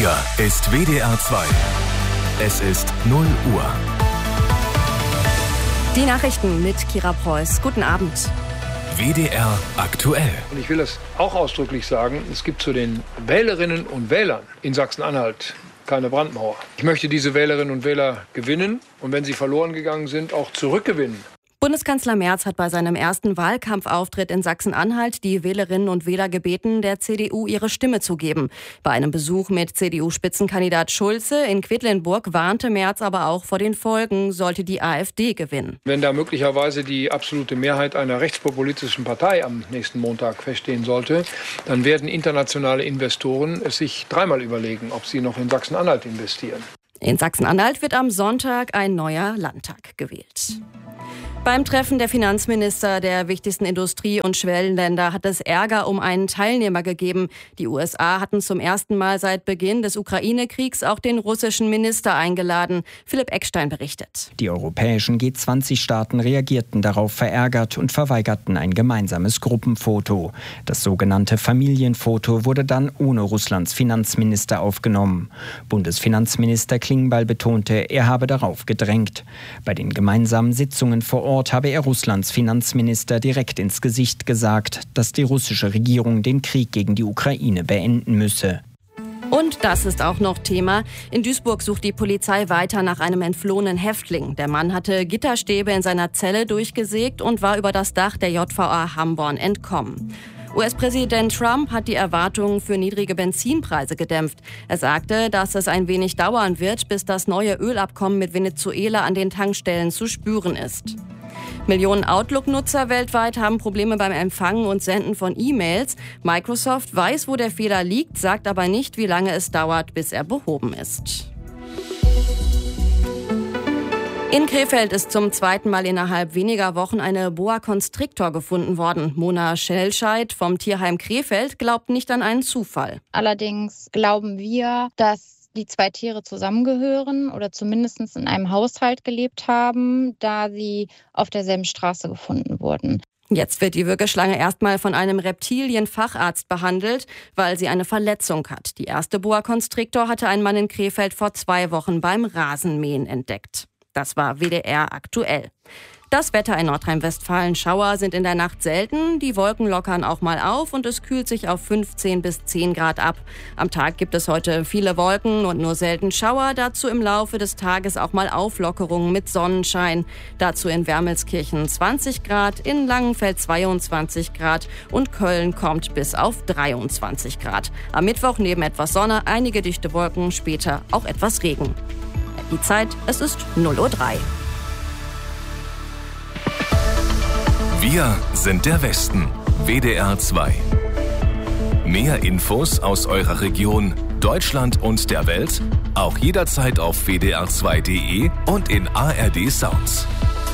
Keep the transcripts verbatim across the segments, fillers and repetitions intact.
Hier ist W D R zwei. Es ist null Uhr. Die Nachrichten mit Kira Preuß. Guten Abend. W D R aktuell. Und ich will das auch ausdrücklich sagen, es gibt zu den Wählerinnen und Wählern in Sachsen-Anhalt keine Brandmauer. Ich möchte diese Wählerinnen und Wähler gewinnen und wenn sie verloren gegangen sind, auch zurückgewinnen. Bundeskanzler Merz hat bei seinem ersten Wahlkampfauftritt in Sachsen-Anhalt die Wählerinnen und Wähler gebeten, der C D U ihre Stimme zu geben. Bei einem Besuch mit C D U-Spitzenkandidat Schulze in Quedlinburg warnte Merz aber auch vor den Folgen, sollte die AfD gewinnen. Wenn da möglicherweise die absolute Mehrheit einer rechtspopulistischen Partei am nächsten Montag feststehen sollte, dann werden internationale Investoren es sich dreimal überlegen, ob sie noch in Sachsen-Anhalt investieren. In Sachsen-Anhalt wird am Sonntag ein neuer Landtag gewählt. Beim Treffen der Finanzminister der wichtigsten Industrie- und Schwellenländer hat es Ärger um einen Teilnehmer gegeben. Die U S A hatten zum ersten Mal seit Beginn des Ukraine-Kriegs auch den russischen Minister eingeladen. Philipp Eckstein berichtet. Die europäischen G zwanzig Staaten reagierten darauf verärgert und verweigerten ein gemeinsames Gruppenfoto. Das sogenannte Familienfoto wurde dann ohne Russlands Finanzminister aufgenommen. Bundesfinanzminister Klingbeil betonte, er habe darauf gedrängt. Bei den gemeinsamen Sitzungen vor Ort habe er Russlands Finanzminister direkt ins Gesicht gesagt, dass die russische Regierung den Krieg gegen die Ukraine beenden müsse. Und das ist auch noch Thema. In Duisburg sucht die Polizei weiter nach einem entflohenen Häftling. Der Mann hatte Gitterstäbe in seiner Zelle durchgesägt und war über das Dach der J V A Hamborn entkommen. U S-Präsident Trump hat die Erwartungen für niedrige Benzinpreise gedämpft. Er sagte, dass es ein wenig dauern wird, bis das neue Ölabkommen mit Venezuela an den Tankstellen zu spüren ist. Millionen Outlook-Nutzer weltweit haben Probleme beim Empfangen und Senden von E-Mails. Microsoft weiß, wo der Fehler liegt, sagt aber nicht, wie lange es dauert, bis er behoben ist. In Krefeld ist zum zweiten Mal innerhalb weniger Wochen eine Boa Constrictor gefunden worden. Mona Schellscheid vom Tierheim Krefeld glaubt nicht an einen Zufall. Allerdings glauben wir, dass die zwei Tiere zusammengehören oder zumindest in einem Haushalt gelebt haben, da sie auf derselben Straße gefunden wurden. Jetzt wird die Würgeschlange erstmal von einem Reptilienfacharzt behandelt, weil sie eine Verletzung hat. Die erste Boa Constrictor hatte ein Mann in Krefeld vor zwei Wochen beim Rasenmähen entdeckt. Das war W D R aktuell. Das Wetter in Nordrhein-Westfalen. Schauer sind in der Nacht selten, die Wolken lockern auch mal auf und es kühlt sich auf fünfzehn bis zehn Grad ab. Am Tag gibt es heute viele Wolken und nur selten Schauer, dazu im Laufe des Tages auch mal Auflockerungen mit Sonnenschein. Dazu in Wermelskirchen zwanzig Grad, in Langenfeld zweiundzwanzig Grad und Köln kommt bis auf dreiundzwanzig Grad. Am Mittwoch neben etwas Sonne, einige dichte Wolken, später auch etwas Regen. Die Zeit, es ist null Uhr drei. Wir sind der Westen. W D R zwei. Mehr Infos aus eurer Region, Deutschland und der Welt auch jederzeit auf w d r zwei punkt d e und in A R D Sounds.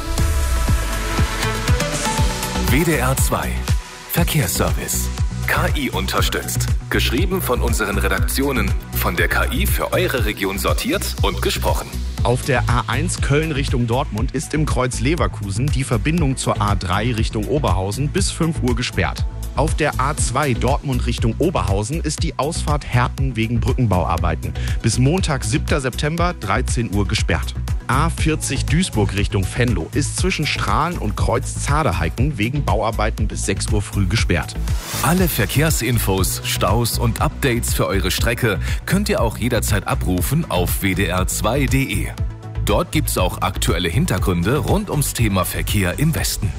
W D R zwei. Verkehrsservice. K I unterstützt. Geschrieben von unseren Redaktionen. Von der K I für eure Region sortiert und gesprochen. Auf der A eins Köln Richtung Dortmund ist im Kreuz Leverkusen die Verbindung zur A drei Richtung Oberhausen bis fünf Uhr gesperrt. Auf der A zwei Dortmund Richtung Oberhausen ist die Ausfahrt Herten wegen Brückenbauarbeiten bis Montag, siebter September, dreizehn Uhr gesperrt. A vierzig Duisburg Richtung Venlo ist zwischen Strahlen und Kreuz Zadeheiken wegen Bauarbeiten bis sechs Uhr früh gesperrt. Alle Verkehrsinfos, Staus und Updates für eure Strecke könnt ihr auch jederzeit abrufen auf w d r zwei punkt d e. Dort gibt's auch aktuelle Hintergründe rund ums Thema Verkehr im Westen.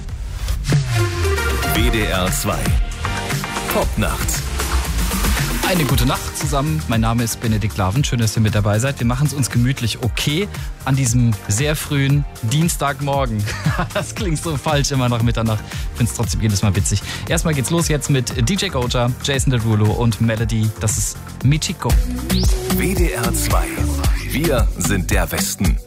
W D R zwei. Popnacht. Eine gute Nacht zusammen. Mein Name ist Benedikt Laven. Schön, dass ihr mit dabei seid. Wir machen es uns gemütlich okay an diesem sehr frühen Dienstagmorgen. Das klingt so falsch, immer nach Mitternacht. Ich finde es trotzdem jedes Mal witzig. Erstmal geht's los jetzt mit D J Goja, Jason Derulo und Melody. Das ist Michiko. W D R zwei. Wir sind der Westen.